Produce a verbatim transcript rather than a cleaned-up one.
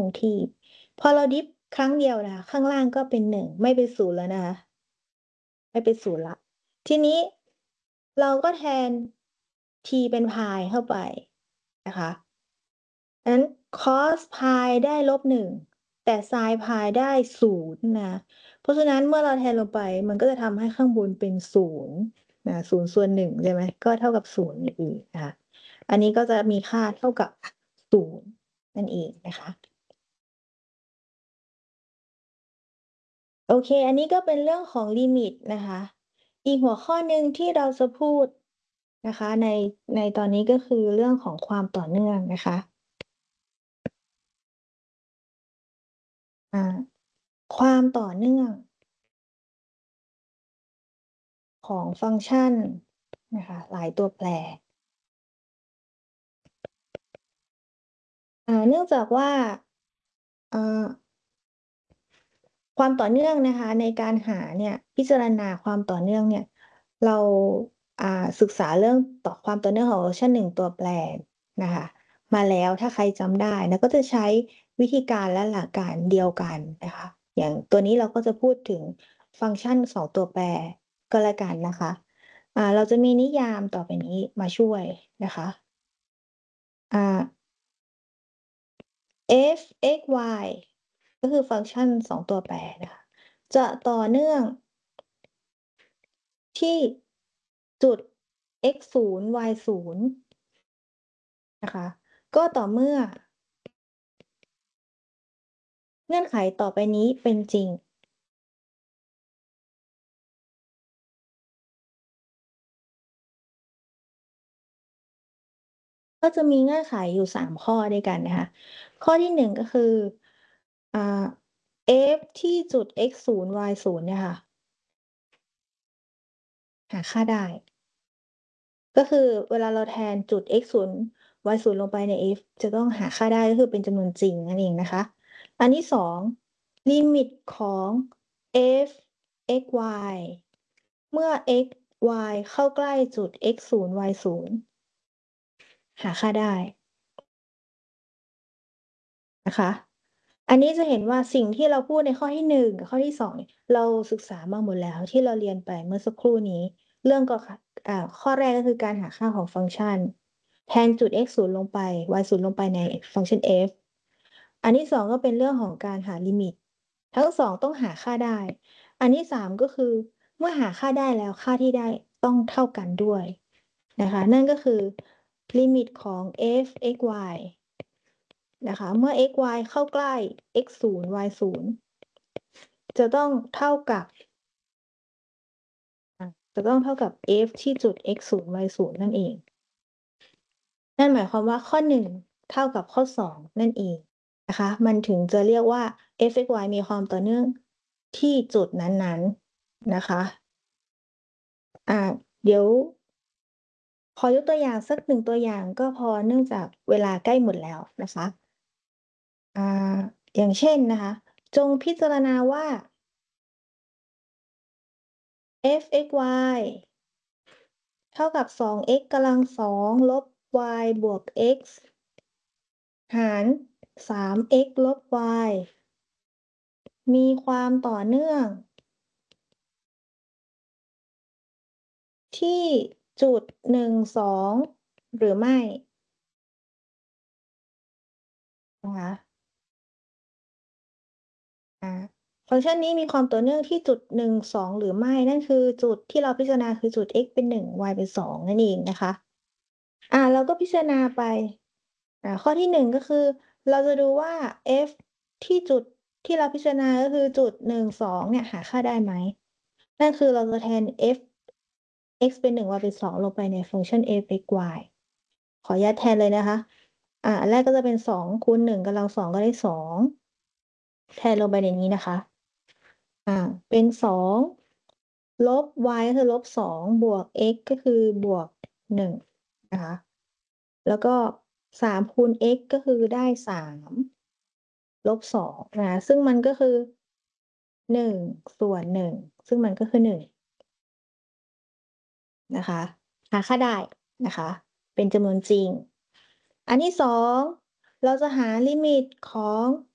งที่ พอเราดิฟครั้งเดียวนะคะ ข้างล่างก็เป็น หนึ่ง ไม่เป็น ศูนย์ แล้วนะคะ ไม่เป็น ศูนย์ แล้ว ทีนี้เราก็แทน t เป็น pie เข้าไปนะคะ งั้น cos pie ได้ ลบ หนึ่ง แต่ sin pie ได้ ศูนย์ นะ เพราะฉะนั้นเมื่อเราแทนลงไป มันก็จะทำให้ข้างบนเป็น ศูนย์ นะ ศูนย์ ส่วน หนึ่ง ใช่ไหม ก็เท่ากับ ศูนย์ อยู่ดีนะคะ อันนี้ก็จะมีค่าเท่ากับ ศูนย์ นั่นเองนะคะ โอเค อันนี้ก็เป็นเรื่องของลิมิตนะคะ อีกหัวข้อหนึ่งที่เราจะพูดนะคะ ใน ในตอนนี้ ก็คือเรื่องของความต่อเนื่องนะคะ อา ความต่อเนื่อง ของฟังก์ชันนะคะ หลายตัวแปร อ่า เนื่องจากว่า อ่า ความต่อเนื่องนะคะ ในการหาเนี่ย พิจารณาความต่อเนื่องเนี่ย เรา อ่า ศึกษาเรื่องต่อ ความต่อเนื่องของฟังก์ชัน หนึ่ง ตัวแปรนะคะมาแล้ว ถ้าใครจำได้ เราก็จะใช้วิธีการและหลักการเดียวกันนะคะ อย่างตัวนี้เราก็จะพูดถึงฟังก์ชัน สอง ตัวแปรก็แล้วกันนะคะ อ่า เราจะมีนิยามต่อไปนี้มาช่วยนะคะ อ่า f(x,y) ก็คือฟังก์ชัน สอง ตัวแปรนะคะ จะต่อเนื่อง ที่จุด x ศูนย์ y ศูนย์ นะคะ ก็ต่อเมื่อ เงื่อนไขต่อไปนี้เป็นจริง ก็จะมีเงื่อนไขอยู่ สาม ข้อด้วยกันนะคะ ข้อที่ หนึ่ง ก็คือ อ่า f ที่จุด x ศูนย์ y ศูนย์ เนี่ยค่ะ หาค่าได้ ก็คือเวลาเราแทนจุด x ศูนย์ y ศูนย์ ลงไปใน f จะต้องหาค่าได้ ก็คือเป็นจำนวนจริงนั่นเองนะคะ อันที่ สอง ลิมิตของ f(x,y) เมื่อ x, y เข้าใกล้จุด x ศูนย์ y ศูนย์ หาค่าได้ นะคะ อันนี้จะเห็นว่าสิ่งที่เราพูดในข้อที่ หนึ่ง กับข้อที่ สอง เนี่ย เราศึกษามาหมดแล้ว ที่เราเรียนไปเมื่อสักครู่นี้ เรื่องก็ ค อ่า ข้อแรกก็คือการหาค่าของฟังก์ชัน แทนจุด x ศูนย์ ลงไป y ศูนย์ ลงไปในฟังก์ชัน f อันที่ สอง ก็เป็นเรื่องของการหาลิมิต ทั้ง สอง ต้องหาค่าได้ อันที่ สาม ก็คือเมื่อหาค่าได้แล้ว ค่าที่ได้ต้องเท่ากันด้วยนะคะ นั่นก็คือลิมิตของ f(x,y) นะคะ เมื่อ x, y เข้าใกล้ x ศูนย์ y ศูนย์ จะต้องเท่ากับ อ่า จะต้องเท่ากับ f ที่จุด x ศูนย์ y ศูนย์ นั่นเอง นั่นหมายความว่า ข้อ หนึ่ง เท่ากับข้อ สอง นั่นเองนะคะ มันถึงจะเรียกว่า f(x,y) มีความต่อเนื่องที่จุดนั้น ๆ นะคะ อ่า เดี๋ยว ขอยกตัวอย่างสัก หนึ่ง ตัวอย่างก็พอ เนื่องจากเวลาใกล้หมดแล้วนะคะ อ่า อย่างเช่นนะคะ จงพิจารณาว่า f(x,y) เท่ากับ สอง x กำลัง สอง ลบ y บวก x หาร สาม x ลบ y มีความต่อเนื่อง ที่จุด หนึ่ง สอง หรือไม่ นะคะ อา ฟังก์ชันนี้มีความต่อเนื่องที่จุด หนึ่ง สอง หรือไม่ นั่นคือจุดที่เราพิจารณา คือจุด x เป็น หนึ่ง y เป็น สอง นั่นเองนะคะ อา เราก็พิจารณาไป อ่า ข้อที่ หนึ่ง ก็คือเราจะดูว่า f ที่จุดที่เราพิจารณา ก็คือจุด หนึ่ง สอง เนี่ย หาค่าได้ไหม นั่นคือเราจะแทน f x เป็น หนึ่ง y เป็น สอง ลงไปในฟังก์ชัน f(x,y) ขออนุญาตแทนเลยนะคะ อ่า อันแรกก็จะเป็น สอง คูณ หนึ่ง กำลัง สอง ก็ได้ สอง แทนลงไปในนี้นะคะ อ่า เป็น สอง ลบ y ก็คือ ลบ สอง บวก x ก็คือบวก หนึ่ง นะคะ แล้วก็ สาม คูณ x ก็คือได้ สาม ลบ สอง นะคะ ซึ่งมันก็คือ หนึ่ง ส่วน หนึ่ง ซึ่งมันก็คือ หนึ่ง นะคะ หาค่าได้นะคะ เป็นจำนวนจริง อันที่ สอง เราจะหาลิมิตของ